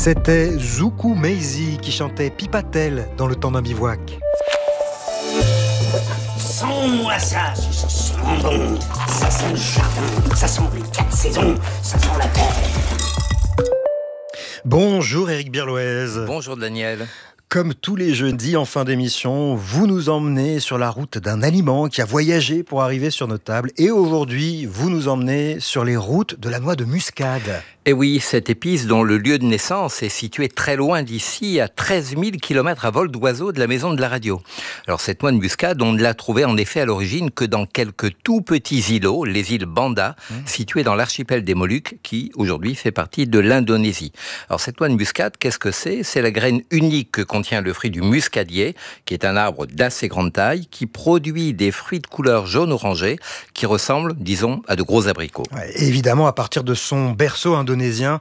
C'était Zoukou Maizy qui chantait Pipatel dans Le Temps d'un bivouac. Sens-moi ça, ça sent bon. Ça sent le jardin, ça sent les 4 saisons, ça sent la terre. Bonjour Éric Birloez. Bonjour Daniel. Comme tous les jeudis en fin d'émission, vous nous emmenez sur la route d'un aliment qui a voyagé pour arriver sur nos tables. Et aujourd'hui, vous nous emmenez sur les routes de la noix de muscade. Et oui, cette épice dont le lieu de naissance est situé très loin d'ici, à 13 000 km à vol d'oiseau de la maison de la radio. Alors cette noix de muscade, on ne l'a trouvée en effet à l'origine que dans quelques tout petits îlots, les îles Banda, situés dans l'archipel des Moluques, qui aujourd'hui fait partie de l'Indonésie. Alors cette noix de muscade, qu'est-ce que c'est ? C'est la graine unique que contient le fruit du muscadier, qui est un arbre d'assez grande taille, qui produit des fruits de couleur jaune-orangé, qui ressemblent, disons, à de gros abricots. Ouais, évidemment, à partir de son berceau indonésien,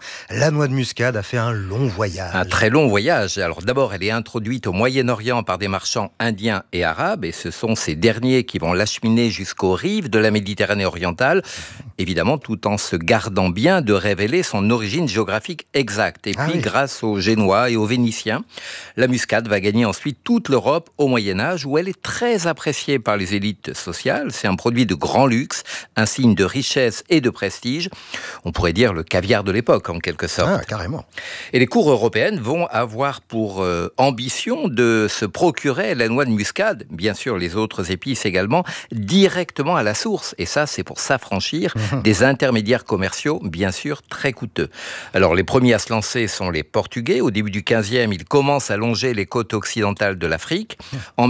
la noix de muscade a fait un long voyage. Un très long voyage. Alors d'abord, elle est introduite au Moyen-Orient par des marchands indiens et arabes, et ce sont ces derniers qui vont l'acheminer jusqu'aux rives de la Méditerranée orientale, évidemment tout en se gardant bien de révéler son origine géographique exacte. Et puis, grâce aux Génois et aux Vénitiens, la muscade va gagner ensuite toute l'Europe au Moyen-Âge, où elle est très appréciée par les élites sociales. C'est un produit de grand luxe, un signe de richesse et de prestige. On pourrait dire le caviar de l'époque, en quelque sorte. Ah, carrément. Et les cours européennes vont avoir pour ambition de se procurer la noix de muscade, bien sûr les autres épices également, directement à la source. Et ça, c'est pour s'affranchir des intermédiaires commerciaux, bien sûr, très coûteux. Alors, les premiers à se lancer sont les Portugais. Au début du 15e, ils commencent à longer les côtes occidentales de l'Afrique. En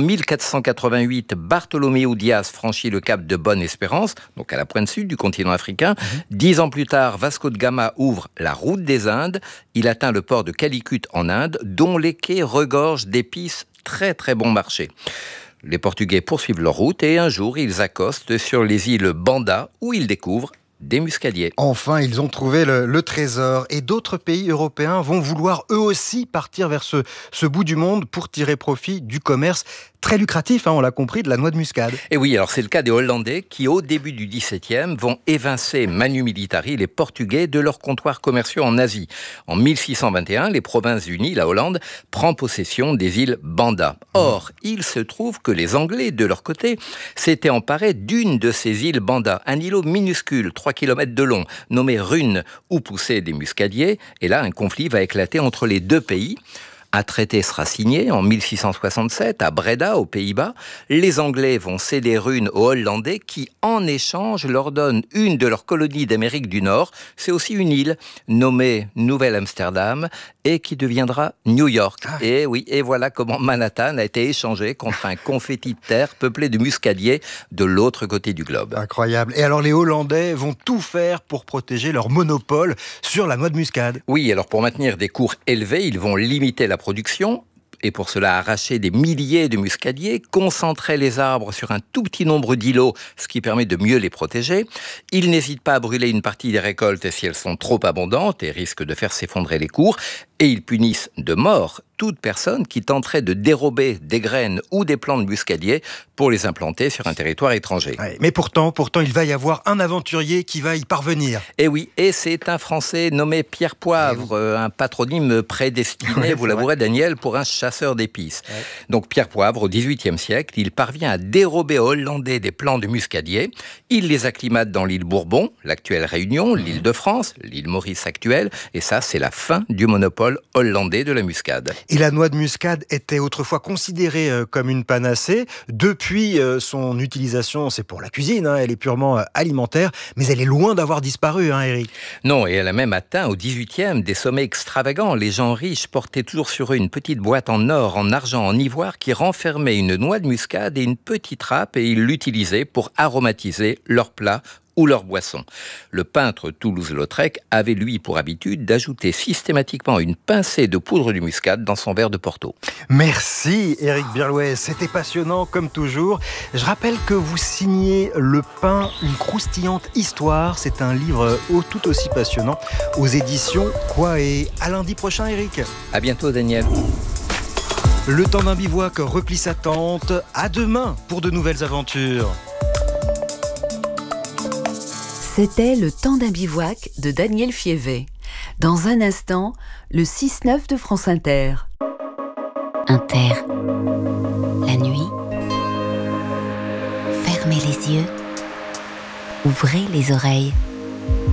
1488, Bartholoméo Diaz franchit le cap de Bonne-Espérance, donc à la pointe sud du continent africain. 10 ans plus tard, Vasco de Gama ouvre la route des Indes. Il atteint le port de Calicut en Inde, dont les quais regorgent d'épices très très bon marché. Les Portugais poursuivent leur route et un jour, ils accostent sur les îles Banda, où ils découvrent des muscadiers. Enfin, ils ont trouvé le trésor. Et d'autres pays européens vont vouloir eux aussi partir vers ce bout du monde pour tirer profit du commerce très lucratif, on l'a compris, de la noix de muscade. Et oui, alors c'est le cas des Hollandais qui, au début du XVIIe, vont évincer manu militari les Portugais de leurs comptoirs commerciaux en Asie. En 1621, les Provinces-Unies, la Hollande, prend possession des îles Banda. Or, il se trouve que les Anglais, de leur côté, s'étaient emparés d'une de ces îles Banda, un îlot minuscule, 3 km de long, nommé Rune, où poussaient des muscadiers. Et là, un conflit va éclater entre les deux pays. Un traité sera signé en 1667 à Breda, aux Pays-Bas. Les Anglais vont céder Rune aux Hollandais qui, en échange, leur donnent une de leurs colonies d'Amérique du Nord. C'est aussi une île nommée Nouvelle-Amsterdam et qui deviendra New York. Et oui, et voilà comment Manhattan a été échangé contre un confetti de terre peuplé de muscadiers de l'autre côté du globe. Incroyable. Et alors les Hollandais vont tout faire pour protéger leur monopole sur la noix de muscade. Oui, alors pour maintenir des cours élevés, ils vont limiter la production et pour cela arracher des milliers de muscadiers, concentrer les arbres sur un tout petit nombre d'îlots, ce qui permet de mieux les protéger. Ils n'hésitent pas à brûler une partie des récoltes si elles sont trop abondantes et risquent de faire s'effondrer les cours. Et ils punissent de mort toute personne qui tenterait de dérober des graines ou des plants de muscadier pour les implanter sur un territoire étranger. Ouais, mais pourtant, il va y avoir un aventurier qui va y parvenir. Et oui, et c'est un Français nommé Pierre Poivre, un patronyme prédestiné, vous l'avouerez Daniel, pour un chasseur d'épices. Ouais. Donc Pierre Poivre, au XVIIIe siècle, il parvient à dérober aux Hollandais des plants de muscadier. Il les acclimate dans l'île Bourbon, l'actuelle Réunion, l'île de France, l'île Maurice actuelle, et ça, c'est la fin du monopole hollandais de la muscade. Et la noix de muscade était autrefois considérée comme une panacée. Depuis son utilisation, c'est pour la cuisine, elle est purement alimentaire, mais elle est loin d'avoir disparu, Eric. Non, et elle a même atteint au XVIIIe des sommets extravagants. Les gens riches portaient toujours sur eux une petite boîte en or, en argent, en ivoire qui renfermait une noix de muscade et une petite râpe et ils l'utilisaient pour aromatiser leurs plats ou leur boisson. Le peintre Toulouse-Lautrec avait lui pour habitude d'ajouter systématiquement une pincée de poudre de muscade dans son verre de Porto. Merci Éric Birloez, c'était passionnant comme toujours. Je rappelle que vous signez Le Pain, une croustillante histoire. C'est un livre tout aussi passionnant aux éditions Quoi et à lundi prochain Éric. À bientôt Daniel. Le temps d'un bivouac replie sa tente. À demain pour de nouvelles aventures. C'était Le temps d'un bivouac de Daniel Fievé. Dans un instant, le 6-9 de France Inter. Inter. La nuit. Fermez les yeux. Ouvrez les oreilles.